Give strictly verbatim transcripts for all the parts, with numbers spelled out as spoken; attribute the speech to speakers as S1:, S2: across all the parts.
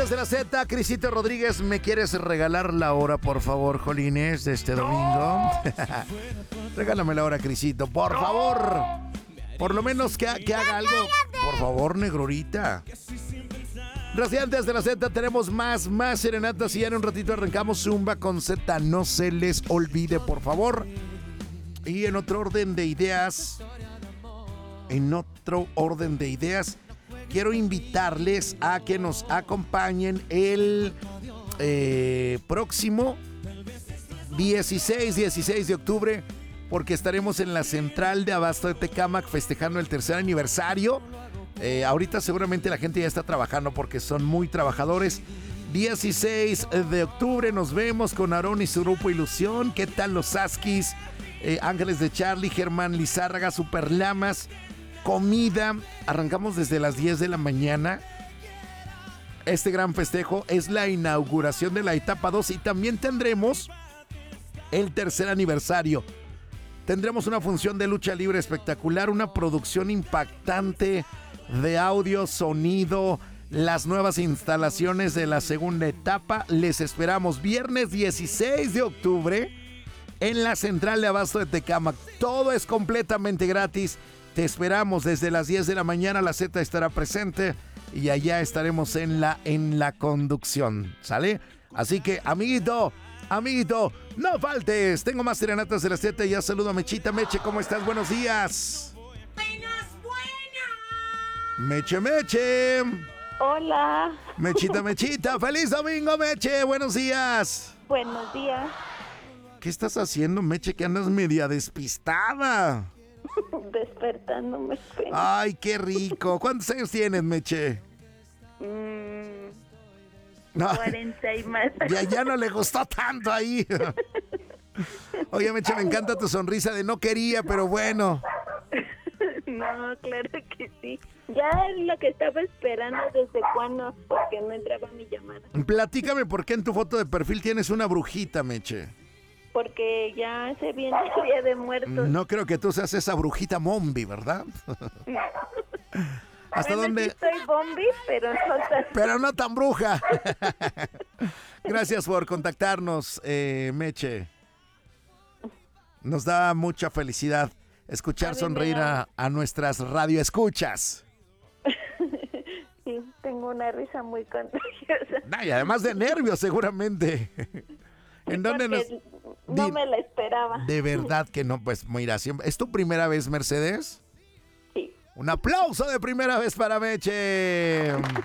S1: de la Z, Crisito Rodríguez, ¿me quieres regalar la hora, por favor, Jolines, de este domingo? Regálame la hora, Crisito, por favor. Por lo menos que, que haga algo. Por favor, negrurita. Radiantes de la Z, tenemos más, más serenatas y ya en un ratito arrancamos Zumba con Z. No se les olvide, por favor. Y en otro orden de ideas, en otro orden de ideas, quiero invitarles a que nos acompañen el eh, próximo dieciséis de octubre, porque estaremos en la central de Abasto de Tecámac festejando el tercer aniversario. Eh, ahorita seguramente la gente ya está trabajando porque son muy trabajadores. dieciséis de octubre nos vemos con Aarón y su grupo Ilusión. ¿Qué tal los Askis? Eh, Ángeles de Charlie, Germán Lizárraga, Super Lamas. Comida, arrancamos desde las diez de la mañana. Este gran festejo es la inauguración de la etapa dos y también tendremos el tercer aniversario. Tendremos una función de lucha libre espectacular, una producción impactante de audio, sonido, las nuevas instalaciones de la segunda etapa. Les esperamos viernes dieciséis de octubre en la central de Abasto de Tecámac. Todo es completamente gratis. Te esperamos desde las diez de la mañana. La Z estará presente y allá estaremos en la, en la conducción. ¿Sale? Así que, amiguito, amiguito, no faltes. Tengo más serenatas de la Z y ya saludo a Mechita. Meche, ¿cómo estás? Buenos días.
S2: Buenas, buenas.
S1: Meche, Meche.
S2: Hola.
S1: Mechita, Mechita. ¡Feliz domingo, Meche! Buenos días.
S2: Buenos días.
S1: ¿Qué estás haciendo, Meche? Que andas media despistada.
S2: Despertándome.
S1: Ay, qué rico. ¿Cuántos años tienes, Meche?
S2: Mm,
S1: No.
S2: cuarenta y más.
S1: Ya, ya no le gustó tanto ahí. Oye, Meche, me encanta tu sonrisa de no quería, pero bueno.
S2: No, claro que sí. Ya es lo que estaba esperando desde cuando, porque no entraba mi llamada.
S1: Platícame por qué en tu foto de perfil tienes una brujita, Meche.
S2: Porque ya se viene el Día de Muertos.
S1: No creo que tú seas esa brujita Mombi, ¿verdad? ¿Hasta
S2: Bueno,
S1: dónde?
S2: sí soy Bombi, pero no tan...
S1: Pero no tan bruja. Gracias por contactarnos, eh, Meche. Nos da mucha felicidad escuchar sonreír a, a nuestras radioescuchas.
S2: Sí, tengo una risa muy contagiosa.
S1: Nah, y además de nervios, seguramente. ¿En dónde nos...?
S2: No
S1: Di-
S2: me la esperaba.
S1: De verdad que no, pues mira, siempre... ¿Es tu primera vez, Mercedes?
S2: Sí.
S1: Un aplauso de primera vez para Meche.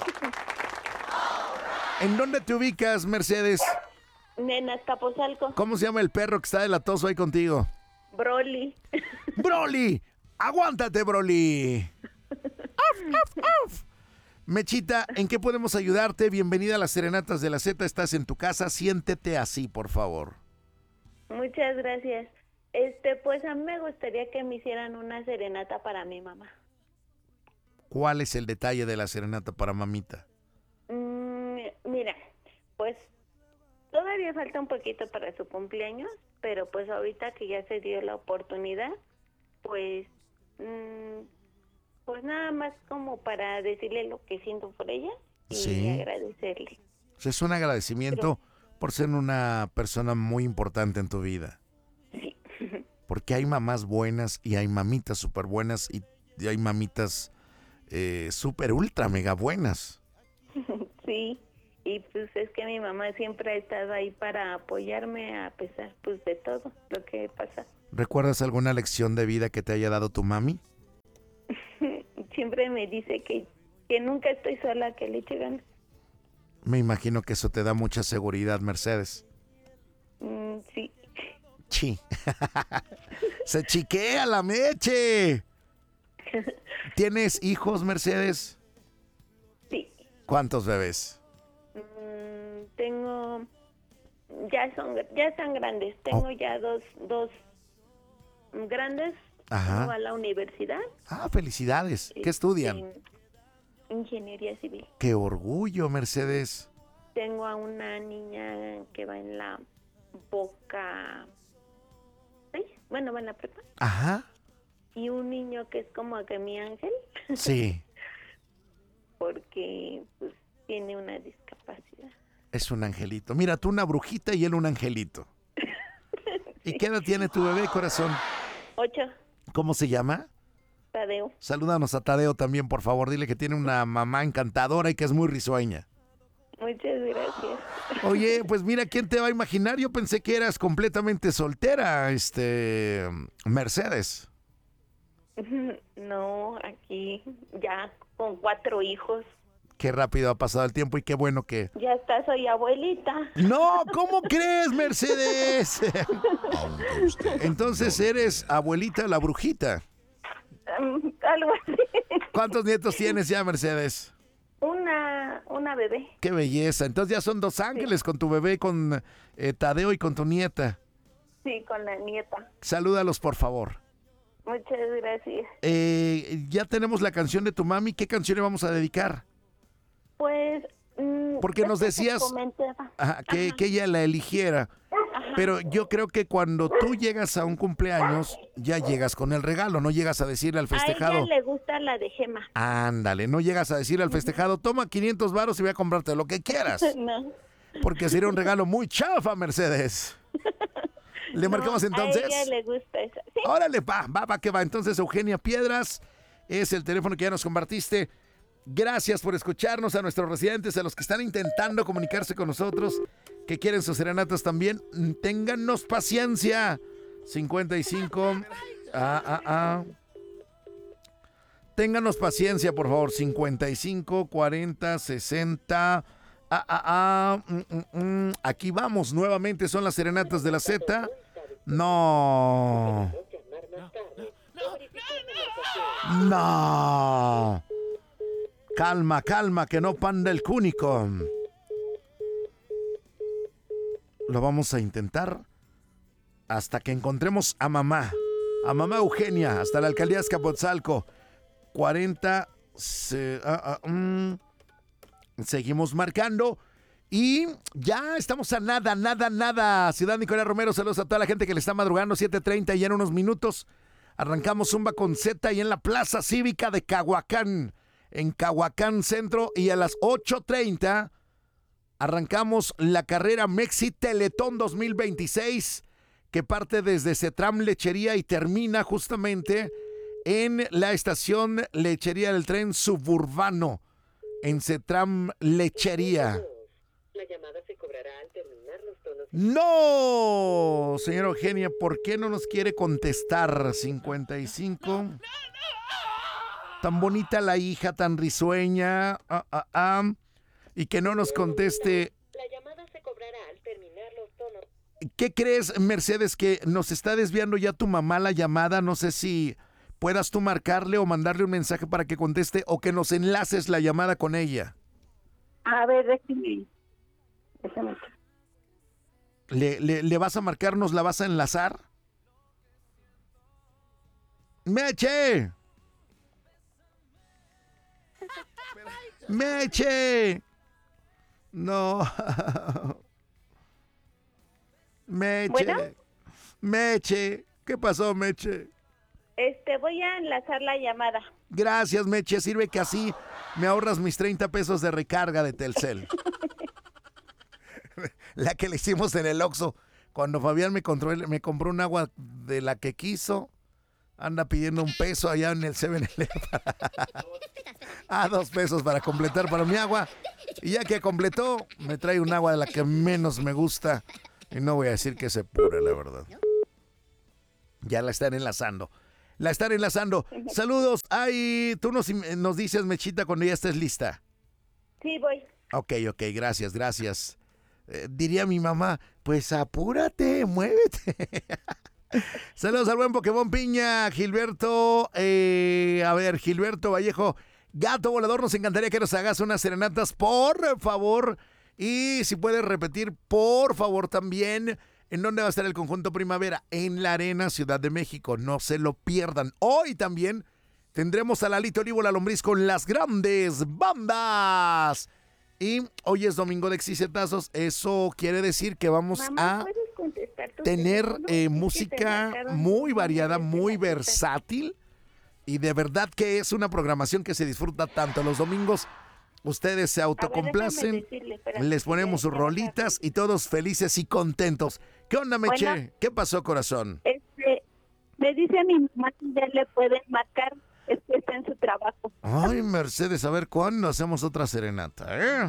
S1: ¿En dónde te ubicas, Mercedes?
S2: En Azcapotzalco.
S1: ¿Cómo se llama el perro que está delatoso ahí contigo?
S2: Broly.
S1: ¡Broly! ¡Aguántate, Broly! ¡Uf, uf, uf! Mechita, ¿en qué podemos ayudarte? Bienvenida a las Serenatas de la Z. Estás en tu casa. Siéntete así, por favor.
S2: Muchas gracias. Este, pues a mí me gustaría que me hicieran una serenata para mi mamá.
S1: ¿Cuál es el detalle de la serenata para mamita?
S2: Mm, mira, pues todavía falta un poquito para su cumpleaños, pero pues ahorita que ya se dio la oportunidad, pues, mm, pues nada más como para decirle lo que siento por ella y
S1: Sí.
S2: agradecerle.
S1: O sea, es un agradecimiento por ser una persona muy importante en tu vida.
S2: Sí.
S1: Porque hay mamás buenas y hay mamitas súper buenas y, y hay mamitas eh, súper ultra mega buenas.
S2: Sí, y pues es que mi mamá siempre ha estado ahí para apoyarme a pesar pues de todo lo que pasa.
S1: ¿Recuerdas alguna lección de vida que te haya dado tu mami?
S2: Siempre me dice que, que nunca estoy sola, que le eche ganas.
S1: Me imagino que eso te da mucha seguridad, Mercedes.
S2: Mm, sí.
S1: Sí. Se chiquea la Meche. ¿Tienes hijos, Mercedes?
S2: Sí.
S1: ¿Cuántos bebés?
S2: Mm, tengo, ya son, ya están grandes. Tengo
S1: Oh.
S2: ya dos, dos grandes.
S1: Ajá.
S2: Uno a la universidad.
S1: Ah, felicidades. ¿Qué estudian?
S2: En ingeniería civil.
S1: Qué orgullo, Mercedes.
S2: Tengo a una niña que va en la Boca seis, bueno, va en la prepa.
S1: Ajá.
S2: Y un niño que es como que mi ángel.
S1: Sí.
S2: Porque pues tiene una discapacidad.
S1: Es un angelito. Mira, tú una brujita y él un angelito. ¿Y qué edad tiene tu bebé, corazón?
S2: Ocho.
S1: ¿Cómo se llama?
S2: Tadeo.
S1: Salúdanos a Tadeo también, por favor. Dile que tiene una mamá encantadora y que es muy risueña.
S2: Muchas gracias.
S1: Oye, pues mira, ¿quién te va a imaginar? Yo pensé que eras completamente soltera, este... Mercedes.
S2: No, aquí ya con cuatro hijos.
S1: Qué rápido ha pasado el tiempo y qué bueno que...
S2: Ya está, soy abuelita.
S1: No, ¿cómo crees, Mercedes? Entonces eres abuelita la brujita.
S2: Um, algo así.
S1: ¿Cuántos nietos tienes ya, Mercedes?
S2: Una, una bebé.
S1: Qué belleza. Entonces ya son dos ángeles, sí, con tu bebé, con eh, Tadeo y con tu nieta.
S2: Sí, con la nieta.
S1: Salúdalos, por favor.
S2: Muchas gracias.
S1: Eh, ya tenemos la canción de tu mami. ¿Qué canción le vamos a dedicar?
S2: Pues... Mmm,
S1: porque nos decías ajá, que, que ella la eligiera. Ajá. Pero yo creo que cuando tú llegas a un cumpleaños, ya llegas con el regalo, no llegas a decirle al festejado.
S2: A ella le gusta la de Gema.
S1: Ándale, no llegas a decirle al festejado, toma quinientos varos y voy a comprarte lo que quieras.
S2: No.
S1: Porque sería un regalo muy chafa, Mercedes. ¿Le no, marcamos entonces?
S2: A ella le gusta esa. ¿Sí?
S1: Órale, va, va, va, que va. Entonces, Eugenia Piedras es el teléfono que ya nos compartiste. Gracias por escucharnos, a nuestros residentes, a los que están intentando comunicarse con nosotros, que quieren sus serenatas también. Téngannos paciencia. cincuenta y cinco. Ah, ah, ah. Ténganos paciencia, por favor. cincuenta y cinco, cuarenta, sesenta. Ah, ah, ah. Mm, mm, mm. Aquí vamos nuevamente. Son las serenatas de la Z. No. No. Calma, calma, que no panda el cúnico. Lo vamos a intentar hasta que encontremos a mamá. A mamá Eugenia, hasta la alcaldía de Azcapotzalco. cuarenta. Se, uh, uh, um, seguimos marcando. Y ya estamos a nada, nada, nada. Ciudad Nicolás Romero, saludos a toda la gente que le está madrugando. siete treinta y en unos minutos arrancamos Zumba con Z y en la Plaza Cívica de Cahuacán. En Cahuacán Centro, y a las ocho treinta arrancamos la carrera Mexi Teletón dos mil veintiséis, que parte desde Cetram Lechería y termina justamente en la estación Lechería del Tren Suburbano, en Cetram Lechería.
S3: La llamada se cobrará al terminar los tonos.
S1: No, señora Eugenia, ¿por qué no nos quiere contestar? cincuenta y cinco. Tan bonita la hija, tan risueña, ah, ah, ah, y que no nos conteste.
S3: La llamada se cobrará al terminar los tonos.
S1: ¿Qué crees, Mercedes, que nos está desviando ya tu mamá la llamada? No sé si puedas tú marcarle o mandarle un mensaje para que conteste, o que nos enlaces la llamada con ella.
S2: A ver, déjeme. déjeme.
S1: ¿Le, le, ¿Le vas a marcar, nos la vas a enlazar? ¡Meche! ¡Meche! No. Meche.
S2: ¿Bueno?
S1: Meche. ¿Qué pasó, Meche?
S2: Este, voy a enlazar la llamada.
S1: Gracias, Meche. Sirve que así me ahorras mis treinta pesos de recarga de Telcel. La que le hicimos en el Oxxo. Cuando Fabián me, compró, me compró un agua de la que quiso, anda pidiendo un peso allá en el siete eleven. Ah, dos pesos para completar para mi agua. Y ya que completó, me trae un agua de la que menos me gusta. Y no voy a decir que se pure, la verdad. Ya la están enlazando. La están enlazando. Saludos. Ay, tú nos, nos dices, Mechita, cuando ya estés lista.
S2: Sí, voy.
S1: Ok, ok, gracias, gracias. Eh, diría mi mamá, pues apúrate, muévete. Saludos al buen Pokémon Piña, Gilberto. Eh, a ver, Gilberto Vallejo. Gato volador, nos encantaría que nos hagas unas serenatas, por favor. Y si puedes repetir, por favor, también, ¿en dónde va a estar el conjunto Primavera? En la Arena Ciudad de México, no se lo pierdan. Hoy también tendremos a Lalito Olivo La Lombriz con las grandes bandas. Y hoy es domingo de exicetazos, eso quiere decir que vamos
S2: Mamá,
S1: a
S2: tu
S1: tener
S2: teléfono?
S1: eh,
S2: Es que
S1: música
S2: te marcaron
S1: muy
S2: muchas
S1: variada,
S2: veces
S1: muy
S2: la cita.
S1: versátil. Y de verdad que es una programación que se disfruta tanto los domingos Ustedes se
S2: A ver, déjame
S1: autocomplacen,
S2: decirle, espérame,
S1: les ponemos sus
S2: ya- ya
S1: rolitas y todos felices y contentos. ¿Qué onda, Meche?
S2: Bueno.
S1: ¿Qué pasó, corazón?
S2: Este, me dice a mi mamá que ya le pueden marcar, es que está en su trabajo.
S1: Ay, Mercedes, a ver cuándo hacemos otra serenata, ¿eh?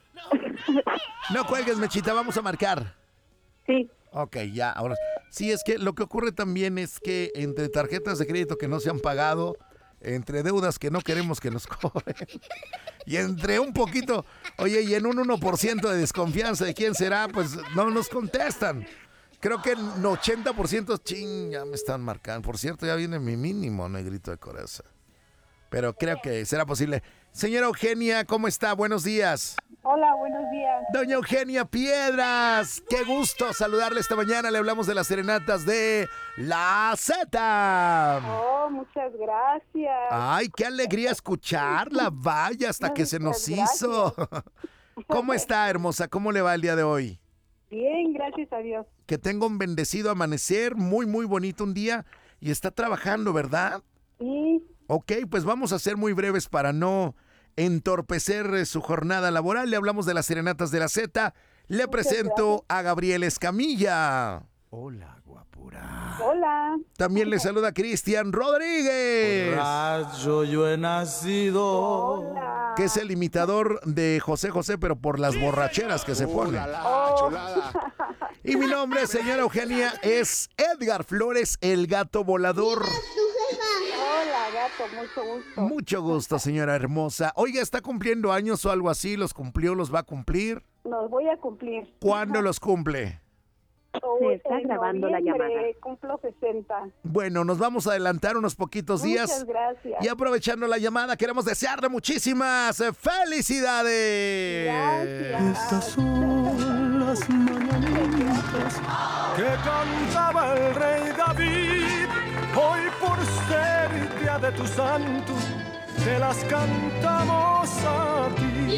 S1: No cuelgues, Mechita, vamos a marcar.
S2: Sí.
S1: Ok, ya, ahora. Sí, es que lo que ocurre también es que entre tarjetas de crédito que no se han pagado, entre deudas que no queremos que nos cobren, y entre un poquito, oye, y en un uno por ciento de desconfianza de quién será, pues no nos contestan. Creo que en ochenta por ciento, ching, ya me están marcando. Por cierto, ya viene mi mínimo, negrito de coraza. Pero creo que será posible. Señora Eugenia, ¿cómo está? Buenos días.
S4: Hola, buenos días.
S1: Doña Eugenia Piedras, qué gusto saludarle esta mañana. Le hablamos de las serenatas de La Z.
S4: Oh, muchas gracias.
S1: Ay, qué alegría escucharla. Vaya, hasta que se nos
S4: Muchas
S1: hizo. ¿Cómo está, hermosa? ¿Cómo le va el día de hoy?
S4: Bien, gracias a Dios.
S1: Que tenga un bendecido amanecer, muy, muy bonito un día. Y está trabajando, ¿verdad?
S4: Sí,
S1: Ok, pues vamos a ser muy breves para no entorpecer eh, su jornada laboral. Le hablamos de las serenatas de la Z. Le presento a Gabriel Escamilla. Hola, guapura.
S4: hola.
S1: También le saluda Cristian Rodríguez,
S5: Rayo yo he nacido.
S4: Hola.
S1: que es el imitador de José José, pero por las borracheras que se pone.
S4: Oh,
S1: Y mi nombre, señora Eugenia, es Edgar Flores, el gato volador.
S4: hola, gato, mucho gusto.
S1: Mucho gusto, señora hermosa. Oiga, ¿está cumpliendo años o algo así? ¿Los cumplió, los va a cumplir?
S4: Los voy a cumplir.
S1: ¿Cuándo los cumple?
S4: Oh,
S6: Se está
S4: en
S6: grabando la
S4: noviembre
S6: llamada.
S4: Cumplo sesenta.
S1: Bueno, nos vamos a adelantar unos poquitos días.
S4: Muchas gracias.
S1: Y aprovechando la llamada, queremos desearle muchísimas eh, felicidades.
S4: Gracias.
S5: Estas son las mañanitas que cantaba el rey David. Hoy por ser día de tu santo, te las cantamos a ti.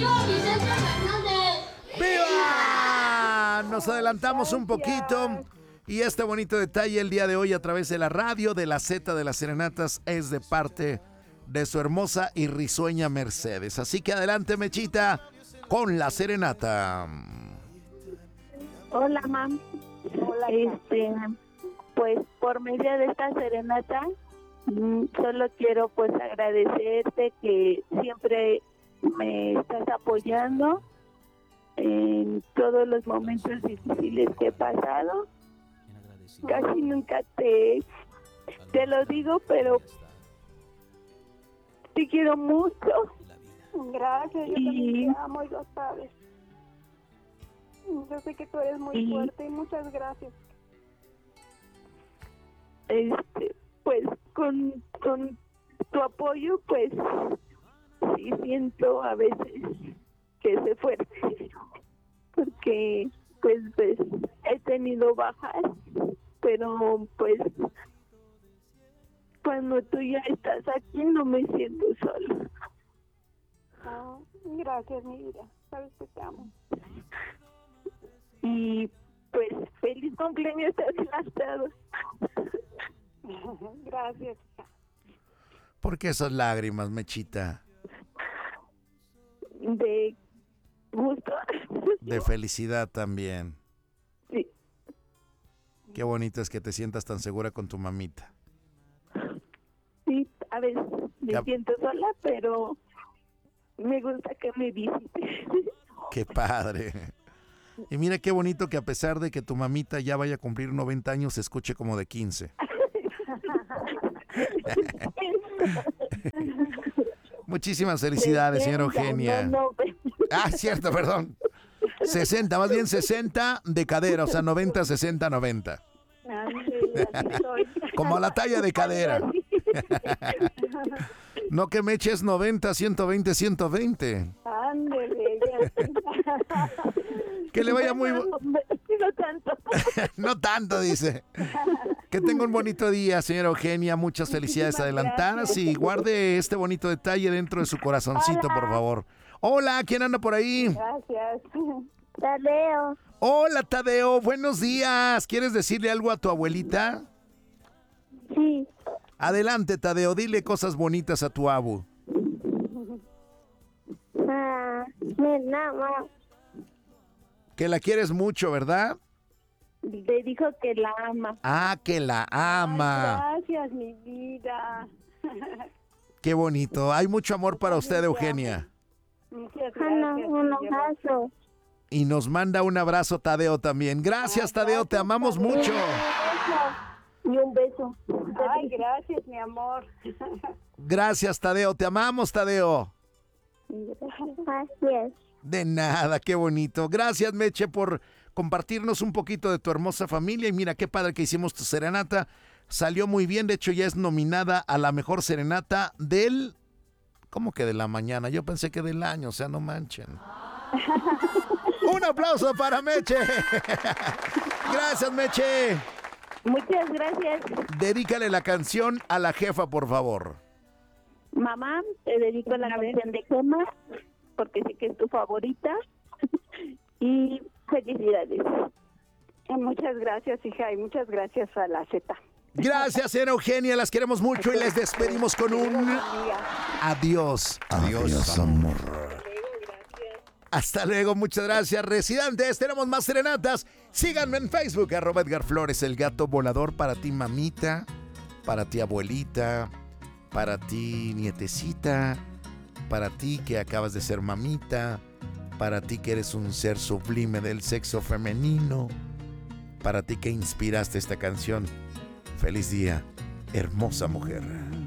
S1: ¡Viva! Nos adelantamos un poquito. Y este bonito detalle el día de hoy a través de la radio de la Z de las Serenatas es de parte de su hermosa y risueña Mercedes. Así que adelante, Mechita, con la serenata.
S2: Hola, mam.
S4: Hola,
S2: Este, pues por medio de esta serenata, mm, solo quiero pues agradecerte que siempre me estás apoyando en todos los momentos difíciles que he pasado. Casi nunca te, te lo digo, pero te quiero mucho.
S4: Gracias, yo
S2: Y-
S4: también te amo y lo sabes. Yo sé que tú eres muy
S2: Y-
S4: fuerte y muchas gracias.
S2: Este, pues con, con tu apoyo, pues sí siento a veces que sé fuerte, porque pues, pues he tenido bajas, pero pues cuando tú ya estás aquí no me siento sola.
S4: Oh, gracias, mi vida. Sabes que te amo.
S2: Y pues feliz cumpleaños adelantado.
S4: Gracias.
S1: ¿Por qué esas lágrimas, Mechita?
S2: De gusto.
S1: De felicidad también.
S2: Sí.
S1: Qué bonito es que te sientas tan segura con tu mamita.
S2: Sí, a veces me
S1: Ya-
S2: siento sola, pero me gusta que me visite.
S1: Qué padre. Y mira qué bonito que a pesar de que tu mamita ya vaya a cumplir noventa años, se escuche como de quince. Muchísimas felicidades, señora Eugenia.
S2: No, no,
S1: Ah, cierto, perdón. sesenta, más bien sesenta de cadera, o sea, noventa, sesenta, noventa.
S4: Ándale, así soy.
S1: Como a la talla de cadera. No que me eches noventa, ciento veinte, ciento veinte.
S4: Ándale, ya.
S1: Que le vaya muy... bu-
S2: no, no tanto.
S1: No tanto, dice. Que tenga un bonito día, señora Eugenia. Muchas felicidades
S4: Muchísimas
S1: adelantadas
S4: gracias.
S1: y guarde este bonito detalle dentro de su corazoncito, por favor. Hola, ¿quién anda por ahí?
S4: Gracias.
S2: Tadeo.
S1: Hola, Tadeo. Buenos días. ¿Quieres decirle algo a tu abuelita?
S2: Sí.
S1: Adelante, Tadeo. Dile cosas bonitas a tu abu.
S2: Ah,
S6: me ama.
S1: Que la quieres mucho, ¿verdad?
S4: Le dijo que la ama.
S1: Ah, que la ama.
S4: Ay, gracias, mi vida.
S1: Qué bonito. Hay mucho amor para usted, Eugenia.
S4: Muchas
S6: Ana,
S4: gracias.
S6: un
S4: mi amor.
S6: abrazo.
S1: Y nos manda un abrazo Tadeo también. Gracias, Tadeo, te amamos mucho.
S6: Y un beso.
S4: Ay, gracias, mi amor.
S1: Gracias, Tadeo, te amamos, Tadeo.
S6: Así es.
S1: De nada, qué bonito. Gracias, Meche, por compartirnos un poquito de tu hermosa familia. Y mira, qué padre que hicimos tu serenata. Salió muy bien, de hecho ya es nominada a la mejor serenata del... ¿Cómo que de la mañana? Yo pensé que del año, o sea, no manchen. Un aplauso para Meche. Gracias, Meche.
S2: Muchas gracias.
S1: Dedícale la canción a la jefa, por favor.
S2: Mamá, te dedico la canción de Gema, porque sé que es tu favorita. Y felicidades.
S4: Muchas gracias, hija, y muchas gracias a la Z.
S1: Gracias, señora Eugenia, las queremos mucho y les despedimos con un adiós. Adiós, amor. Hasta luego, muchas gracias, residentes. Tenemos más serenatas. Síganme en Facebook, arroba Edgar Flores, el gato volador. Para ti, mamita, para ti, abuelita, para ti, nietecita, para ti que acabas de ser mamita, para ti que eres un ser sublime del sexo femenino, para ti que inspiraste esta canción. Feliz día, hermosa mujer.